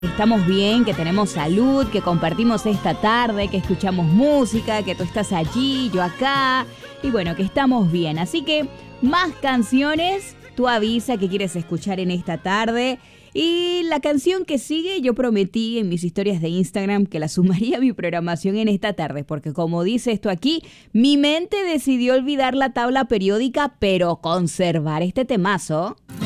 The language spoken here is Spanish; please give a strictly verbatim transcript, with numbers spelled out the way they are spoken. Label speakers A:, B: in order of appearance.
A: Estamos bien, que tenemos salud, que compartimos esta tarde, que escuchamos música, que tú estás allí, yo acá, y bueno, que estamos bien. Así que más canciones, tú avisa que quieres escuchar en esta tarde. Y la canción que sigue, yo prometí en mis historias de Instagram que la sumaría a mi programación en esta tarde, porque como dice esto aquí, mi mente decidió olvidar la tabla periódica, pero conservar este temazo.